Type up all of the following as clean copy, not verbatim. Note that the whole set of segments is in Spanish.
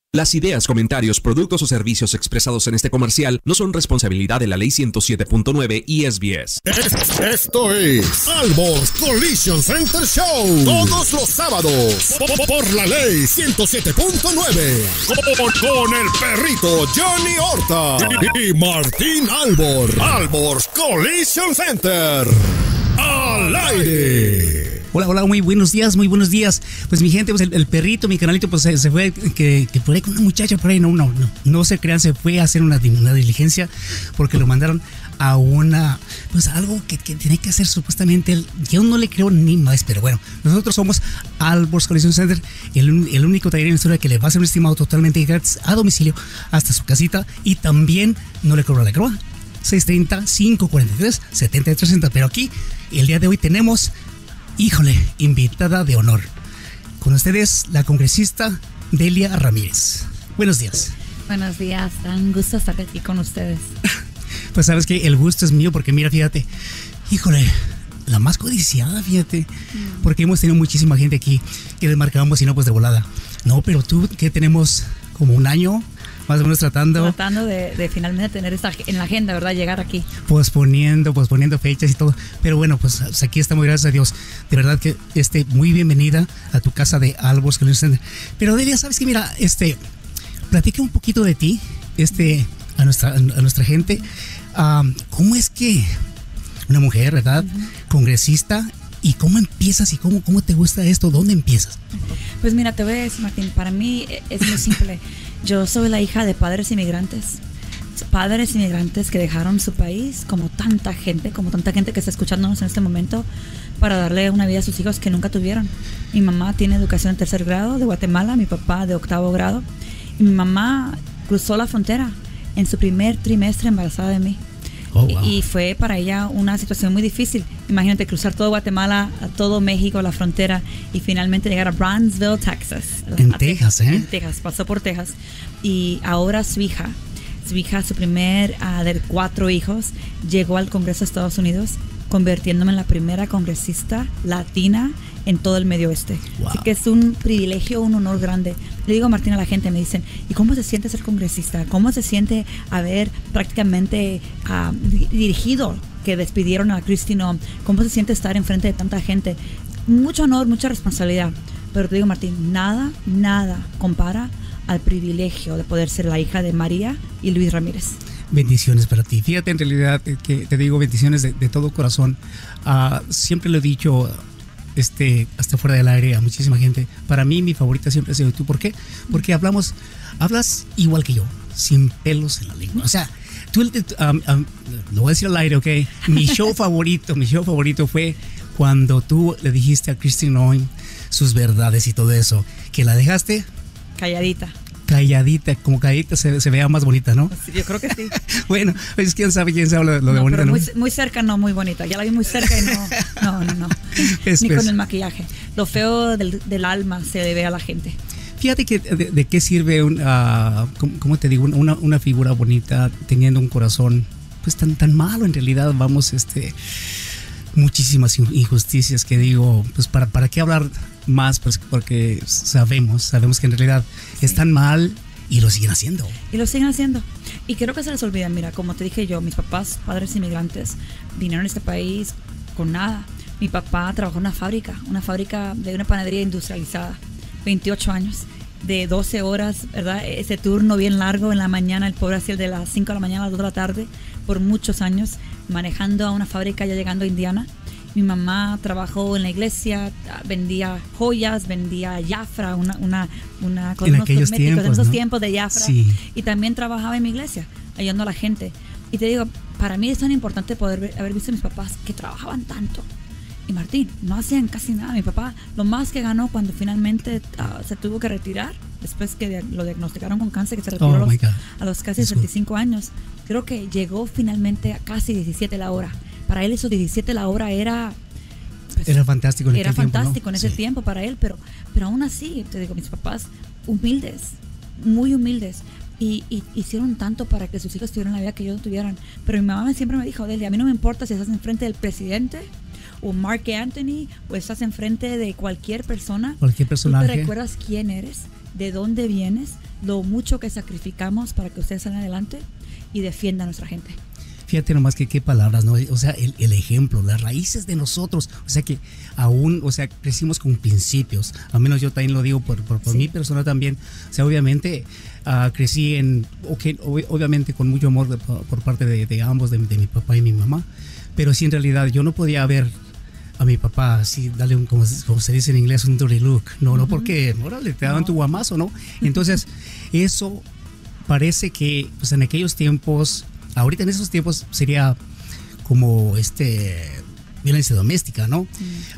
Las ideas, comentarios, productos o servicios expresados en este comercial no son responsabilidad de la Ley 107.9 y SBS. Esto es Alborz Collision Center Show. Todos los sábados por la Ley 107.9 con el perrito Johnny Horta y Martín Alborz. Alborz Collision Center. Al aire. Hola, muy buenos días, muy buenos días. Pues mi gente, pues el perrito, mi canalito, pues se fue que por ahí con una muchacha por ahí, no se crean, se fue a hacer una diligencia porque lo mandaron a pues algo que tiene que hacer supuestamente. Yo no le creo ni más, pero bueno, nosotros somos Alborz Collision Center, el único taller en la historia que le va a hacer un estimado totalmente gratis a domicilio hasta su casita, y también no le cobra la grúa. 630-543-7360. Pero aquí, el día de hoy tenemos, invitada de honor. Con ustedes, la congresista Delia Ramírez. Buenos días. Buenos días, un gusto estar aquí con ustedes. Pues sabes que el gusto es mío porque mira, fíjate, la más codiciada, fíjate, porque hemos tenido muchísima gente aquí que les marcábamos y no, pues de volada. No, pero tú, que tenemos como un año más o menos tratando de finalmente tener esta en la agenda, ¿verdad? Llegar aquí. Posponiendo fechas y todo. Pero bueno, pues aquí estamos, gracias a Dios. De verdad que muy bienvenida a tu casa de Alborz Collision Center. Pero Delia, ¿sabes qué? Mira, platica un poquito de ti, a nuestra gente. ¿Cómo es que una mujer, verdad, congresista, y cómo empiezas y cómo te gusta esto? ¿Dónde empiezas? Pues mira, te voy a decir, Martín, para mí es muy simple. Yo soy la hija de padres inmigrantes que dejaron su país, como tanta gente que está escuchándonos en este momento, para darle una vida a sus hijos que nunca tuvieron. Mi mamá tiene educación en 3er grado de Guatemala, mi papá de 8º grado, y mi mamá cruzó la frontera en su primer trimestre embarazada de mí. Oh, wow. Y fue para ella una situación muy difícil. Imagínate cruzar todo Guatemala, a todo México, la frontera, y finalmente llegar a Brownsville, Texas. En Texas, En Texas, pasó por Texas. Y ahora su hija, su primer de 4 hijos, llegó al Congreso de Estados Unidos, convirtiéndome en la primera congresista latina en todo el Medio Oeste. Wow. Así que es un privilegio, un honor grande. Le digo a Martín, a la gente, me dicen, ¿y cómo se siente ser congresista? ¿Cómo se siente haber prácticamente dirigido que despidieron a Kristi Noem? ¿Cómo se siente estar enfrente de tanta gente? Mucho honor, mucha responsabilidad. Pero te digo, Martín, nada compara al privilegio de poder ser la hija de María y Luis Ramírez. Bendiciones para ti. Fíjate, en realidad, que te digo bendiciones de todo corazón. Siempre lo he dicho, hasta fuera del aire, a muchísima gente. Para mí, mi favorita siempre ha sido tú. ¿Por qué? Porque hablas igual que yo, sin pelos en la lengua. O sea, tú, lo voy a decir al aire, ¿ok? Mi show favorito fue cuando tú le dijiste a Kristi Noem sus verdades y todo eso, que la dejaste calladita, como calladita se vea más bonita, ¿no? Sí, yo creo que sí. Bueno, pues quién sabe lo de bonita, pero ¿no? Muy cerca, no muy bonita. Ya la vi muy cerca y no. Ni con el maquillaje. Lo feo del alma se le ve a la gente. Fíjate que de qué sirve ¿cómo te digo? Una figura bonita teniendo un corazón pues tan malo. En realidad, vamos, muchísimas injusticias que digo, pues para qué hablar más, pues porque sabemos que en realidad están mal y lo siguen haciendo. Y creo que se les olvida. Mira, como te dije yo, mis papás, padres inmigrantes, vinieron a este país con nada. Mi papá trabajó en una fábrica de una panadería industrializada, 28 años, de 12 horas, ¿verdad? Ese turno bien largo en la mañana, el pobre hacía el de las 5 de la mañana a las 2 de la tarde, por muchos años, manejando a una fábrica ya llegando a Indiana. Mi mamá trabajó en la iglesia, vendía joyas, vendía Jafra, en aquellos tiempos, en esos tiempos de Jafra. Sí. Y también trabajaba en mi iglesia, ayudando a la gente. Y te digo, para mí es tan importante poder haber visto a mis papás que trabajaban tanto. Y Martín, no hacían casi nada. Mi papá, lo más que ganó cuando finalmente se tuvo que retirar, después que lo diagnosticaron con cáncer, que se retiró a los casi 65 años, creo que llegó finalmente a casi 17 la hora. Para él esos 17 la hora era fantástico en ese tiempo para él, pero aún así, te digo, mis papás humildes, muy humildes, y hicieron tanto para que sus hijos tuvieran la vida que ellos no tuvieran. Pero mi mamá siempre me dijo, Delia, a mí no me importa si estás enfrente del presidente o Mark Anthony o estás enfrente de cualquier persona, cualquier personaje. tú te recuerdas quién eres de dónde vienes, lo mucho que sacrificamos para que ustedes salgan adelante y defiendan a nuestra gente. Fíjate nomás que qué palabras, ¿no? O sea, el ejemplo, las raíces de nosotros, o sea que aún, o sea, crecimos con principios, al menos yo también lo digo por Sí. mi persona también, o sea, obviamente crecí obviamente con mucho amor por parte de ambos, de mi papá y mi mamá, pero sí en realidad yo no podía ver a mi papá así, darle como se dice en inglés, un dirty look, no porque, órale, te daban tu guamazo, ¿no? Entonces, eso parece que, pues en aquellos tiempos, ahorita en esos tiempos sería como violencia doméstica, ¿no?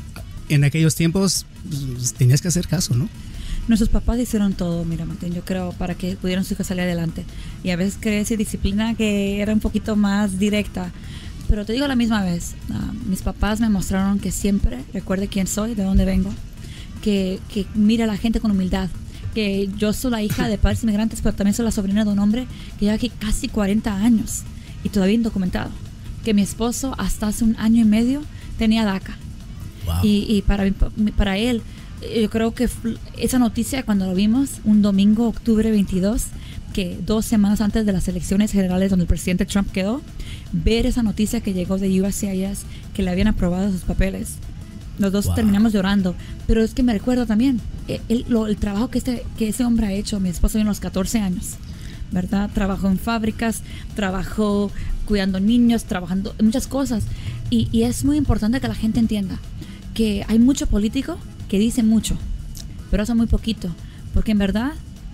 En aquellos tiempos pues, tenías que hacer caso, ¿no? Nuestros papás hicieron todo, mira, Martín, yo creo, para que pudieran sus hijos salir adelante. Y a veces crees disciplina que era un poquito más directa. Pero te digo a la misma vez, mis papás me mostraron que siempre recuerde quién soy, de dónde vengo, que mire a la gente con humildad, que yo soy la hija de padres inmigrantes, pero también soy la sobrina de un hombre que lleva aquí casi 40 años y todavía indocumentado, que mi esposo hasta hace 1 año y medio tenía DACA. Wow. Y para él, yo creo que esa noticia cuando lo vimos un domingo, octubre 22, que 2 semanas antes de las elecciones generales donde el presidente Trump quedó, ver esa noticia que llegó de USCIS que le habían aprobado sus papeles, los dos terminamos llorando. Pero es que me recuerdo también el trabajo que ese hombre ha hecho. Mi esposo en los 14 años, ¿verdad? Trabajó en fábricas, trabajó cuidando niños, trabajando en muchas cosas. Y es muy importante que la gente entienda que hay mucho político que dice mucho, pero hace muy poquito, porque en verdad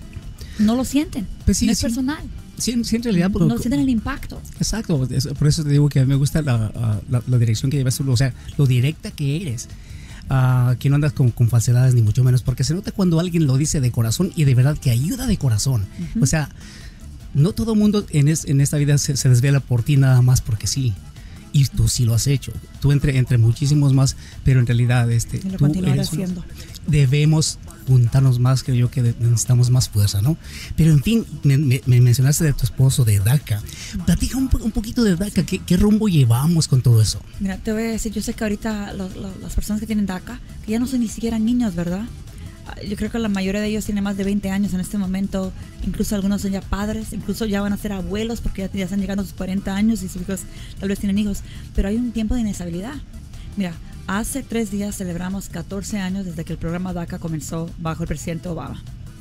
no lo sienten. Pues sí, no es sí. personal. Sí, en realidad. No sienten el impacto. Exacto, por eso te digo que a mí me gusta la dirección que llevas tú, o sea, lo directa que eres. Que no andas con falsedades ni mucho menos, porque se nota cuando alguien lo dice de corazón y de verdad que ayuda de corazón. O sea, no todo mundo en esta vida se desvela por ti nada más porque sí. Y tú sí lo has hecho, tú entre muchísimos más, pero en realidad Y lo tú continuaré eres haciendo. debemos juntarnos más, creo yo que necesitamos más fuerza, ¿no? Pero en fin, me mencionaste de tu esposo, de DACA. Platica un poquito de DACA, ¿qué rumbo llevamos con todo eso? Mira, te voy a decir, yo sé que ahorita las personas que tienen DACA, que ya no son ni siquiera niños, ¿verdad? Yo creo que la mayoría de ellos tienen más de 20 años en este momento, incluso algunos son ya padres, incluso ya van a ser abuelos porque ya están llegando a sus 40 años y sus hijos tal vez tienen hijos, pero hay un tiempo de inestabilidad. Mira, hace 3 días celebramos 14 años desde que el programa DACA comenzó bajo el presidente Obama.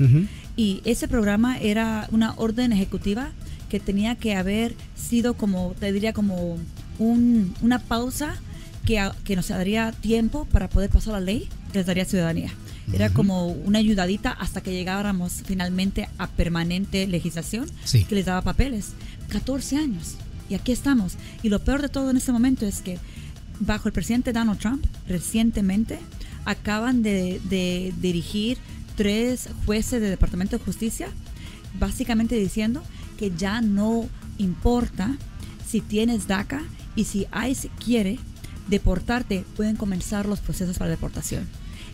Y ese programa era una orden ejecutiva que tenía que haber sido como, te diría, como una pausa que nos daría tiempo para poder pasar la ley que les daría ciudadanía. Era como una ayudadita hasta que llegáramos finalmente a permanente legislación que les daba papeles. 14 años. Y aquí estamos. Y lo peor de todo en este momento es que bajo el presidente Donald Trump, recientemente, acaban de dirigir 3 jueces del Departamento de Justicia, básicamente diciendo que ya no importa si tienes DACA y si ICE quiere deportarte, pueden comenzar los procesos para deportación.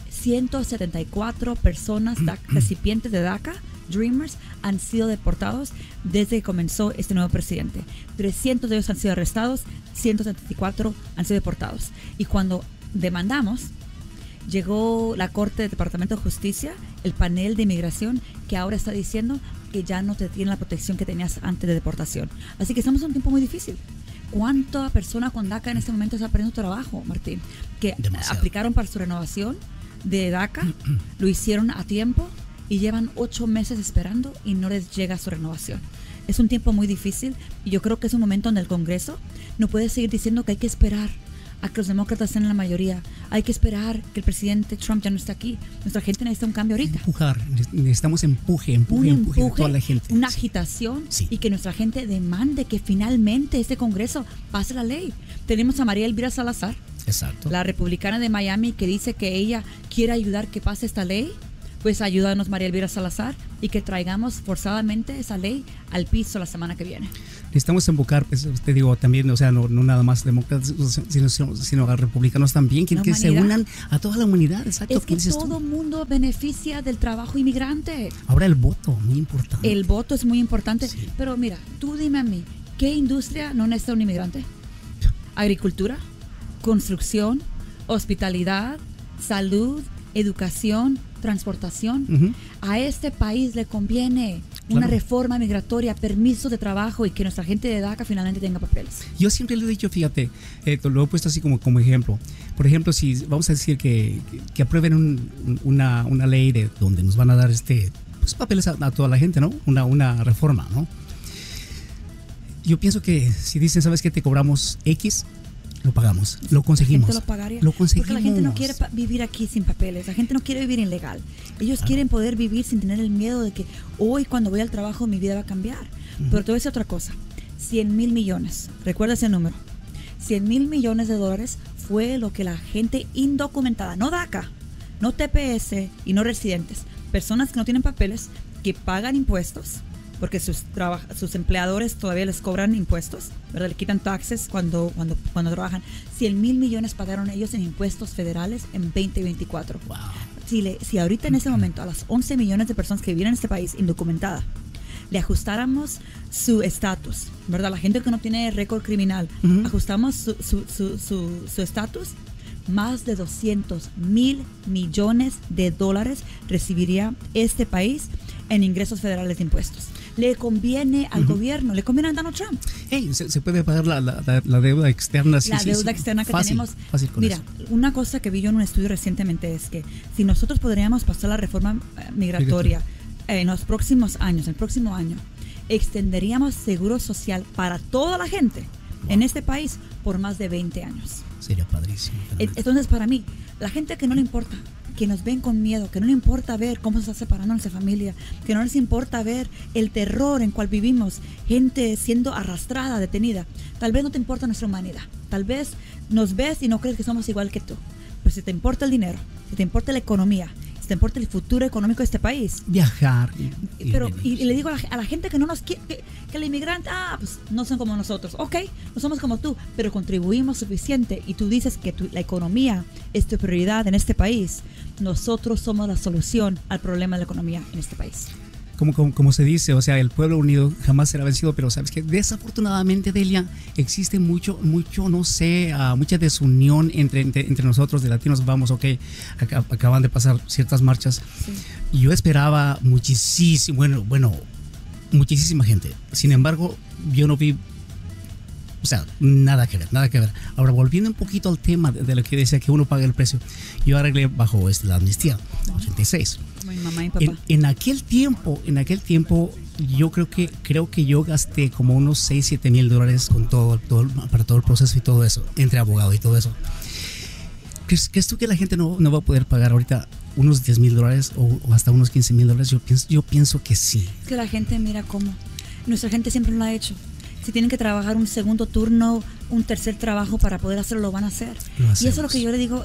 174 personas recipientes de DACA, Dreamers, han sido deportados desde que comenzó este nuevo presidente. 300 de ellos han sido arrestados, 174 han sido deportados. Y cuando demandamos, llegó la Corte del Departamento de Justicia, el panel de inmigración, que ahora está diciendo que ya no te tiene la protección que tenías antes de deportación. Así que estamos en un tiempo muy difícil. ¿Cuánta persona con DACA en este momento está perdiendo trabajo, Martín? Que aplicaron para su renovación de DACA, lo hicieron a tiempo y llevan 8 meses esperando y no les llega su renovación. Es un tiempo muy difícil y yo creo que es un momento donde el Congreso no puede seguir diciendo que hay que esperar a que los demócratas estén en la mayoría. Hay que esperar que el presidente Trump ya no esté aquí. Nuestra gente necesita un cambio ahorita. Necesitamos empuje de toda la gente. Una agitación y que nuestra gente demande que finalmente este Congreso pase la ley. Tenemos a María Elvira Salazar, la republicana de Miami, que dice que ella quiere ayudar que pase esta ley. Pues ayúdanos, María Elvira Salazar, y que traigamos forzadamente esa ley al piso la semana que viene. Necesitamos empujar, pues, te digo, también, o sea, no nada más demócratas, sino a republicanos también, que se unan a toda la humanidad. Exacto. Es que todo el mundo beneficia del trabajo inmigrante. Ahora el voto, muy importante. El voto es muy importante. Sí. Pero mira, tú dime a mí, ¿qué industria no necesita un inmigrante? Agricultura, construcción, hospitalidad, salud, educación, transportación. A este país le conviene una reforma migratoria, permiso de trabajo y que nuestra gente de DACA finalmente tenga papeles. Yo siempre le he dicho, fíjate, lo he puesto así como ejemplo. Por ejemplo, si vamos a decir que aprueben una ley de donde nos van a dar pues, papeles a toda la gente, ¿no? Una reforma, ¿no? Yo pienso que si dicen, ¿sabes qué? Te cobramos X, lo pagamos, lo conseguimos. La gente lo pagaría. Lo conseguimos. Porque la gente no quiere vivir aquí sin papeles, la gente no quiere vivir ilegal. Ellos quieren poder vivir sin tener el miedo de que hoy cuando voy al trabajo mi vida va a cambiar. Pero te voy a decir otra cosa, 100,000 millones, recuerda ese número, 100,000 millones de dólares fue lo que la gente indocumentada, no DACA, no TPS y no residentes, personas que no tienen papeles, que pagan impuestos, porque sus empleadores todavía les cobran impuestos, ¿verdad? Le quitan taxes cuando trabajan. 100,000 millones pagaron ellos en impuestos federales en 2024. Wow. Si ahorita en ese momento a las 11 millones de personas que viven en este país indocumentada le ajustáramos su estatus, ¿verdad? La gente que no tiene récord criminal, ajustamos su estatus, más de 200,000 millones de dólares recibiría este país en ingresos federales de impuestos. Le conviene al gobierno, le conviene a Donald Trump. Hey, se puede pagar la deuda externa. La deuda externa que fácil, tenemos. Fácil con Mira, eso. una cosa que vi yo en un estudio recientemente es que si nosotros podríamos pasar la reforma migratoria en los próximos años, el próximo año, extenderíamos seguro social para toda la gente en este país por más de 20 años. Sería padrísimo. Entonces, para mí, la gente que no le importa, que nos ven con miedo, que no le importa ver cómo se está separando nuestra familia, que no les importa ver el terror en cual vivimos, gente siendo arrastrada, detenida. Tal vez no te importa nuestra humanidad, tal vez nos ves y no crees que somos igual que tú. Pero si te importa el dinero, si te importa la economía, si te importa el futuro económico de este país, viajar. Y le digo a la gente que no nos quiere, que el inmigrante, pues no son como nosotros. Ok, no somos como tú, pero contribuimos suficiente y tú dices que la economía es tu prioridad en este país. Nosotros somos la solución al problema de la economía en este país. Como se dice, o sea, el pueblo unido jamás será vencido, pero sabes que desafortunadamente, Delia, existe mucho, no sé, mucha desunión entre nosotros de latinos. Vamos, ok, acaban de pasar ciertas marchas. Sí. Yo esperaba muchísimo, bueno, muchísima gente. Sin embargo, yo no vi, o sea, nada que ver. Ahora, volviendo un poquito al tema de lo que decía que uno paga el precio, yo arreglé bajo la amnistía, 86. Como mi mamá y papá. En aquel tiempo, yo creo que yo gasté como unos 6-7 mil dólares con para todo el proceso y todo eso, entre abogado y todo eso. ¿Crees tú que la gente no va a poder pagar ahorita unos 10 mil dólares o hasta unos 15 mil dólares? Yo pienso que sí. Es que la gente mira cómo. Nuestra gente siempre lo ha hecho. Si tienen que trabajar un segundo turno, un tercer trabajo para poder hacerlo, lo van a hacer. Y eso es lo que yo le digo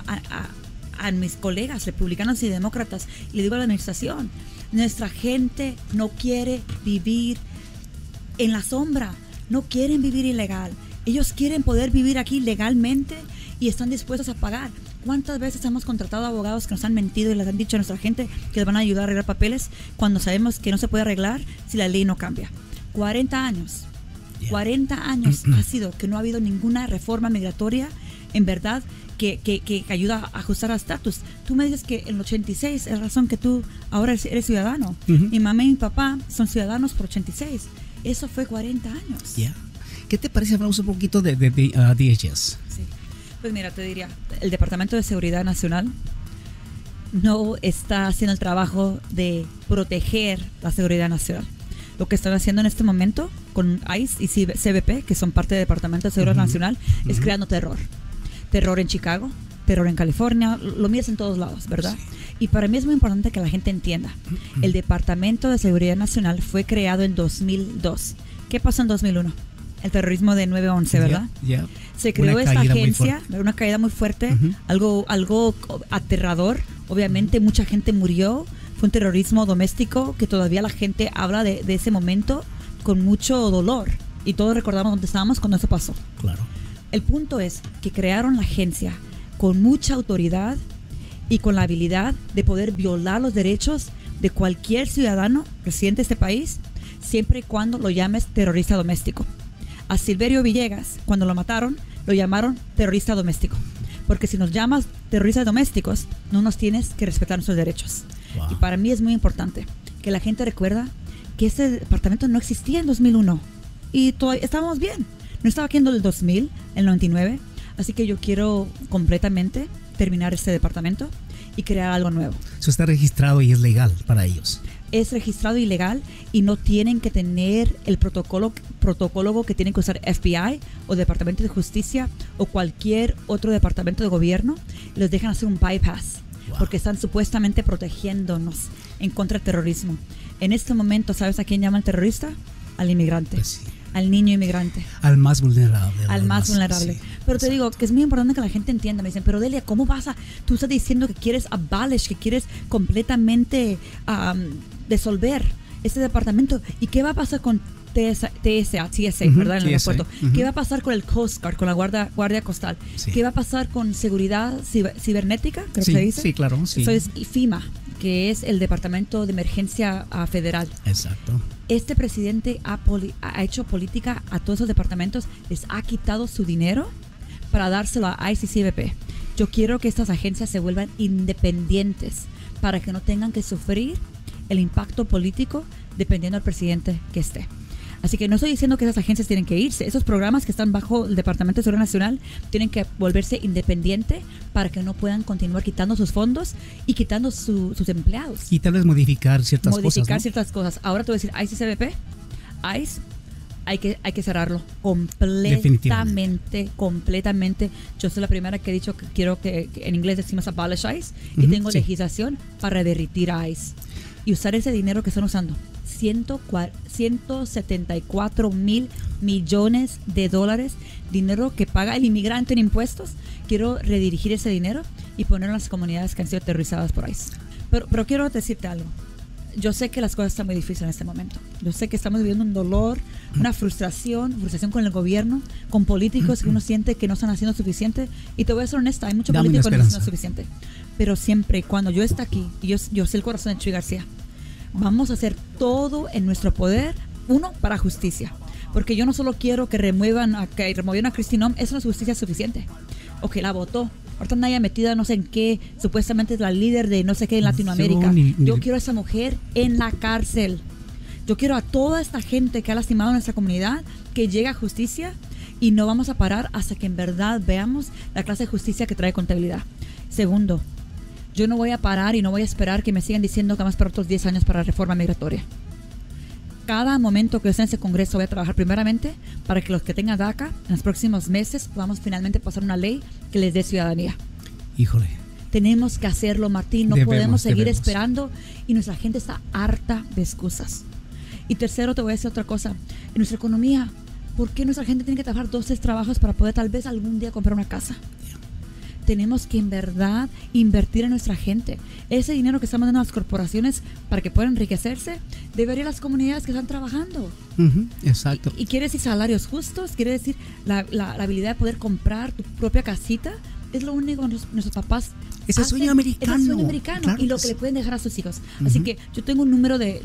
a mis colegas republicanos y demócratas, y le digo a la administración: nuestra gente no quiere vivir en la sombra, no quieren vivir ilegal, ellos quieren poder vivir aquí legalmente y están dispuestos a pagar. ¿Cuántas veces hemos contratado abogados que nos han mentido y les han dicho a nuestra gente que les van a ayudar a arreglar papeles cuando sabemos que no se puede arreglar si la ley no cambia? 40 años. 40 años ha sido que no ha habido ninguna reforma migratoria, en verdad, que ayuda a ajustar al estatus. Tú me dices que en el 86 es razón que tú ahora eres ciudadano. Mi mamá y mi papá son ciudadanos por 86. Eso fue 40 años. Yeah. ¿Qué te parece? Hablamos un poquito de DHS. Sí. Pues mira, te diría, el Departamento de Seguridad Nacional no está haciendo el trabajo de proteger la seguridad nacional. Lo que están haciendo en este momento con ICE y CBP, que son parte del Departamento de Seguridad Nacional, es creando terror. Terror en Chicago, terror en California, lo miras en todos lados, ¿verdad? Sí. Y para mí es muy importante que la gente entienda. El Departamento de Seguridad Nacional fue creado en 2002. ¿Qué pasó en 2001? El terrorismo de 9/11, ¿verdad? Yeah. Se creó esta agencia, una caída muy fuerte, algo aterrador. Obviamente mucha gente murió. Fue un terrorismo doméstico que todavía la gente habla de ese momento con mucho dolor. Y todos recordamos dónde estábamos cuando eso pasó. Claro. El punto es que crearon la agencia con mucha autoridad y con la habilidad de poder violar los derechos de cualquier ciudadano residente de este país, siempre y cuando lo llames terrorista doméstico. A Silverio Villegas, cuando lo mataron, lo llamaron terrorista doméstico. Porque si nos llamas terroristas domésticos, no nos tienes que respetar nuestros derechos. Wow. Y para mí es muy importante que la gente recuerda que ese departamento no existía en 2001 y todavía estábamos bien. No estaba aquí en el 2000, en el 99, así que yo quiero completamente terminar este departamento y crear algo nuevo. Eso está registrado y es legal para ellos. Es registrado y legal y no tienen que tener el protocolo que tienen que usar FBI o Departamento de Justicia o cualquier otro departamento de gobierno. Los dejan hacer un bypass porque están supuestamente protegiéndonos en contra del terrorismo. En este momento, ¿sabes a quién llaman terrorista? Al inmigrante. Pues sí. Al niño inmigrante. Al más vulnerable. Al más vulnerable. Sí, pero te exacto. digo que es muy importante que la gente entienda. Me dicen, pero Delia, ¿cómo vas a...? Tú estás diciendo que quieres abolish, que quieres completamente disolver este departamento. ¿Y qué va a pasar con TSA, ¿verdad? En el TSA. aeropuerto. ¿Qué va a pasar con el Coast Guard, con la Guardia Costal? Sí. ¿Qué va a pasar con seguridad cibernética? Creo Sí, que se dice. sí, claro, sí. Eso es FEMA, que es el Departamento de Emergencia Federal. Exacto. Este presidente ha hecho política a todos esos departamentos, les ha quitado su dinero para dárselo a ICE y CBP. Yo quiero que estas agencias se vuelvan independientes para que no tengan que sufrir el impacto político dependiendo del presidente que esté. Así que no estoy diciendo que esas agencias tienen que irse. Esos programas que están bajo el Departamento de Seguridad Nacional tienen que volverse independientes para que no puedan continuar quitando sus fondos y quitando sus empleados. Y tal vez modificar ciertas cosas, Modificar ¿no? ciertas cosas. Ahora te voy a decir, ICE y CBP, ICE, hay que cerrarlo completamente. Yo soy la primera que he dicho que quiero que en inglés decimos abolish ICE y tengo sí. legislación para derritir a ICE y usar ese dinero que están usando. 174 mil millones de dólares, dinero que paga el inmigrante en impuestos. Quiero redirigir ese dinero y ponerlo en las comunidades que han sido aterrorizadas por ICE. Pero quiero decirte algo. Yo sé que las cosas están muy difíciles en este momento. Yo sé que estamos viviendo un dolor, una frustración con el gobierno, con políticos que uno siente que no están haciendo suficiente. Y te voy a ser honesta, hay muchos políticos que no están haciendo suficiente. Pero siempre, cuando yo esté aquí, y yo sé el corazón de Chuy García, vamos a hacer todo en nuestro poder, uno, para justicia. Porque yo no solo quiero que removieran a Kristi Noem, eso no es justicia suficiente. Ok, la votó. Ahorita nadie metida no sé en qué, supuestamente es la líder de no sé qué en Latinoamérica. Yo quiero a esa mujer en la cárcel. Yo quiero a toda esta gente que ha lastimado a nuestra comunidad que llegue a justicia y no vamos a parar hasta que en verdad veamos la clase de justicia que trae contabilidad. Segundo, yo no voy a parar y no voy a esperar que me sigan diciendo que vamos a esperar otros 10 años para la reforma migratoria. Cada momento que yo esté en ese congreso voy a trabajar primeramente para que los que tengan DACA en los próximos meses podamos finalmente pasar una ley que les dé ciudadanía. Híjole. Tenemos que hacerlo, Martín. No podemos seguir esperando y nuestra gente está harta de excusas. Y tercero, te voy a decir otra cosa. En nuestra economía, ¿por qué nuestra gente tiene que trabajar 2 o 3 trabajos para poder tal vez algún día comprar una casa? Tenemos que en verdad invertir en nuestra gente. Ese dinero que estamos dando a las corporaciones para que puedan enriquecerse, debería ir a las comunidades que están trabajando. Exacto. Y quiere decir salarios justos, quiere decir la habilidad de poder comprar tu propia casita. Es lo único que nuestros papás Ese sueño americano. Es el sueño americano, claro, y lo que le pueden dejar a sus hijos. Así que yo tengo un número de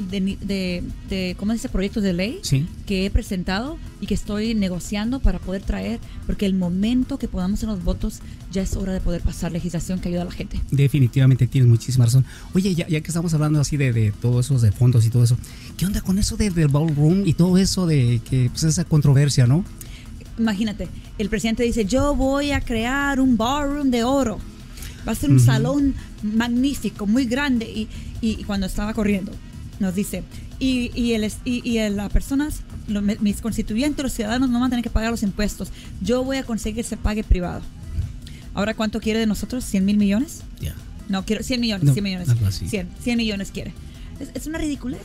¿cómo se dice? Proyectos de ley que he presentado y que estoy negociando para poder traer, porque el momento que podamos hacer los votos, ya es hora de poder pasar legislación que ayuda a la gente. Definitivamente tienes muchísima razón. Oye, ya que estamos hablando así de todo eso, de fondos y todo eso, ¿qué onda con eso del ballroom y todo eso de que pues esa controversia, ¿no? Imagínate, el presidente dice, yo voy a crear un ballroom de oro. Va a ser un salón magnífico, muy grande. Y cuando estaba corriendo, nos dice, las personas, mis constituyentes, los ciudadanos no van a tener que pagar los impuestos. Yo voy a conseguir que se pague privado. Ahora, ¿cuánto quiere de nosotros? ¿100 mil millones? Ya. No, quiero 100 millones, No, 100 millones. algo así. 100 millones quiere. Es una ridiculez.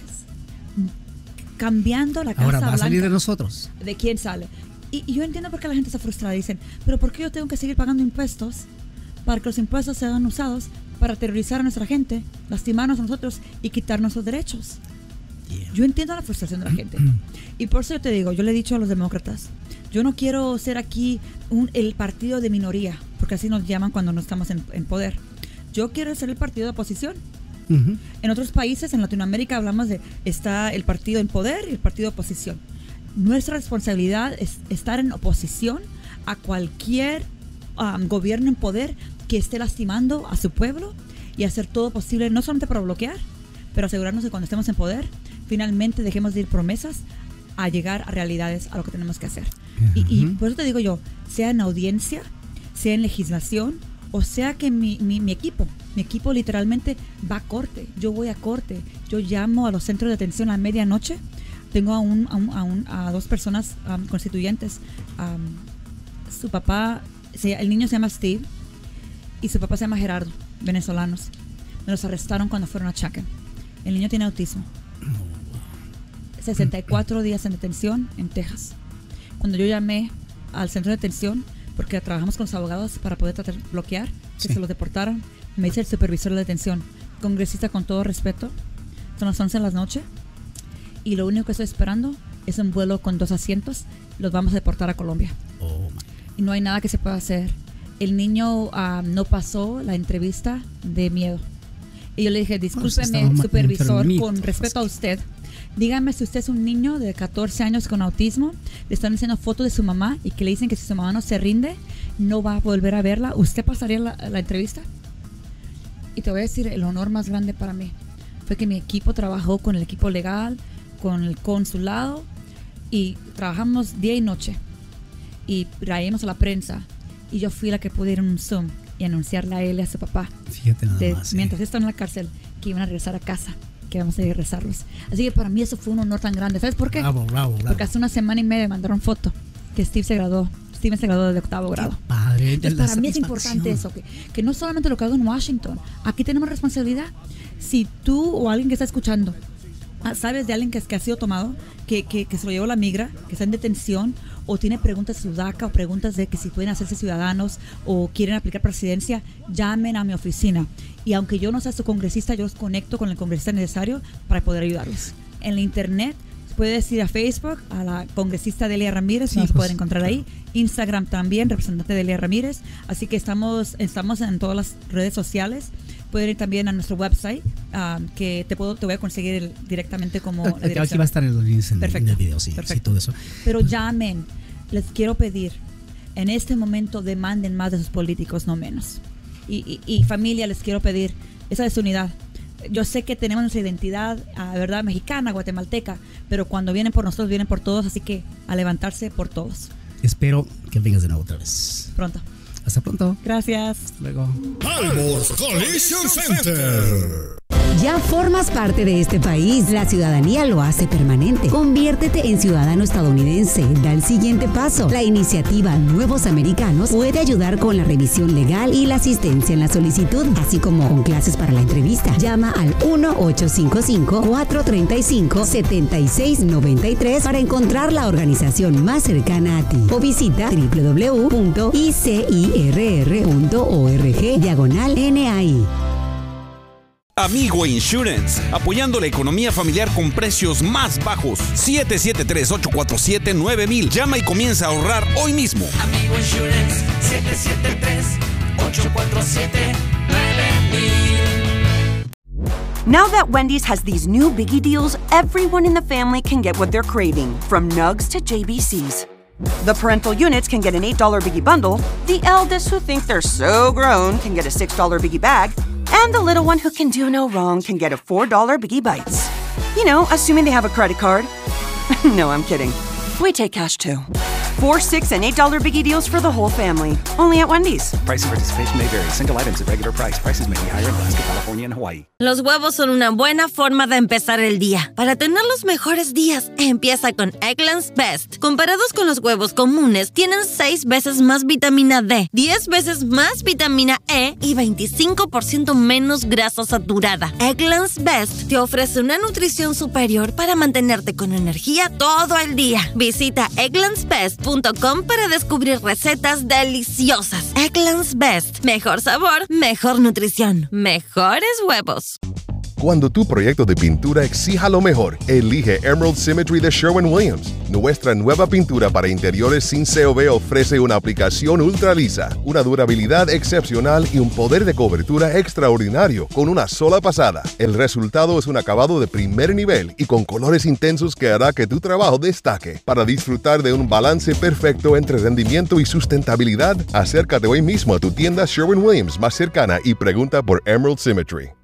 Cambiando la Casa Ahora va Blanca. a salir de nosotros. ¿De quién sale? Y yo entiendo por qué la gente está frustrada. Dicen, ¿pero por qué yo tengo que seguir pagando impuestos para que los impuestos sean usados para aterrorizar a nuestra gente, lastimarnos a nosotros y quitarnos los derechos? Yeah. Yo entiendo la frustración de la gente. Y por eso yo te digo, yo le he dicho a los demócratas, yo no quiero ser aquí el partido de minoría, porque así nos llaman cuando no estamos en poder. Yo quiero ser el partido de oposición. En otros países, en Latinoamérica, hablamos de está el partido en poder y el partido de oposición. Nuestra responsabilidad es estar en oposición a cualquier gobierno en poder que esté lastimando a su pueblo y hacer todo posible, no solamente para bloquear, pero asegurarnos de que cuando estemos en poder, finalmente dejemos de ir promesas a llegar a realidades, a lo que tenemos que hacer. Y por eso te digo yo, sea en audiencia, sea en legislación, o sea que mi equipo literalmente va a corte. Yo voy a corte. Yo llamo a los centros de atención a medianoche. Tengo a dos personas constituyentes. Su papá, el niño se llama Steve y su papá se llama Gerardo, venezolanos. Me los arrestaron cuando fueron a Chacken. El niño tiene autismo. 64 días en detención en Texas. Cuando yo llamé al centro de detención, porque trabajamos con los abogados para poder tratar de bloquear que se los deportaran, me dice el supervisor de detención: congresista, con todo respeto, son las 11 de la noche y lo único que estoy esperando es un vuelo con 2 asientos, los vamos a deportar a Colombia. Y no hay nada que se pueda hacer. El niño no pasó la entrevista de miedo. Y yo le dije: discúlpeme, supervisor, con respeto a usted, dígame si usted es un niño de 14 años con autismo, le están diciendo fotos de su mamá y que le dicen que si su mamá no se rinde, no va a volver a verla, ¿usted pasaría la entrevista? Y te voy a decir, el honor más grande para mí fue que mi equipo trabajó con el equipo legal, con el consulado, y trabajamos día y noche y traímos a la prensa, y yo fui la que pude ir en un Zoom y anunciarle a él y a su papá, fíjate nada más, mientras están en la cárcel, que iban a regresar a casa, que vamos a ir a rezarlos. Así que para mí eso fue un honor tan grande. ¿Sabes por qué? Bravo. Porque hace una semana y media me mandaron foto que Steven se graduó de 8º grado. Padre, entonces, para mí es importante eso, que no solamente lo que hago en Washington, aquí tenemos responsabilidad. Si tú o alguien que está escuchando sabes de alguien que ha sido tomado, que se lo llevó la migra, que está en detención, o tiene preguntas de su DACA, o preguntas de que si pueden hacerse ciudadanos o quieren aplicar presidencia, llamen a mi oficina. Y aunque yo no sea su congresista, yo los conecto con el congresista necesario para poder ayudarlos. En la internet puedes ir a Facebook, a la congresista Delia Ramírez, nos pueden encontrar ahí. Instagram también, representante Delia Ramírez. Así que estamos en todas las redes sociales. Pueden ir también a nuestro website, que te voy a conseguir directamente como la dirección. Aquí va a estar en los links en el video, sí, todo eso. Pero llamen, les quiero pedir, en este momento demanden más de sus políticos, no menos. Y familia, les quiero pedir esa desunidad. Yo sé que tenemos nuestra identidad, ¿verdad? Mexicana, guatemalteca, pero cuando vienen por nosotros, vienen por todos, así que a levantarse por todos. Espero que vengas de nuevo otra vez. Pronto. Hasta pronto. Gracias. Hasta luego. Albors Collision Center. Ya formas parte de este país. La ciudadanía lo hace permanente. Conviértete en ciudadano estadounidense. Da el siguiente paso. La iniciativa Nuevos Americanos puede ayudar con la revisión legal y la asistencia en la solicitud, así como con clases para la entrevista. Llama al 1-855-435-7693 para encontrar la organización más cercana a ti. O visita www.icirr.org/NAI. Amigo Insurance, apoyando la economía familiar con precios más bajos. 773-847-9000. Llama y comienza a ahorrar hoy mismo. Amigo Insurance, 773-847-9000. Now that Wendy's has these new Biggie deals, everyone in the family can get what they're craving, from Nugs to JBCs. The parental units can get an $8 Biggie bundle, the eldest who think they're so grown can get a $6 Biggie bag, and the little one who can do no wrong can get a $4 Biggie Bites. You know, assuming they have a credit card. No, I'm kidding. We take cash too. $4, $6, and $8 Biggie deals for the whole family. Only at Wendy's. Price and participation may vary. Single items at regular price. Prices may be higher in Alaska, California, and Hawaii. Los huevos son una buena forma de empezar el día. Para tener los mejores días, empieza con Eggland's Best. Comparados con los huevos comunes, tienen 6 veces más vitamina D, 10 veces más vitamina E y 25% menos grasa saturada. Eggland's Best te ofrece una nutrición superior para mantenerte con energía todo el día. Visita egglandsbest.com para descubrir recetas deliciosas. Eggland's Best. Mejor sabor, mejor nutrición, mejores huevos. Cuando tu proyecto de pintura exija lo mejor, elige Emerald Symmetry de Sherwin-Williams. Nuestra nueva pintura para interiores sin COV ofrece una aplicación ultra lisa, una durabilidad excepcional y un poder de cobertura extraordinario con una sola pasada. El resultado es un acabado de primer nivel y con colores intensos que hará que tu trabajo destaque. Para disfrutar de un balance perfecto entre rendimiento y sustentabilidad, acércate hoy mismo a tu tienda Sherwin-Williams más cercana y pregunta por Emerald Symmetry.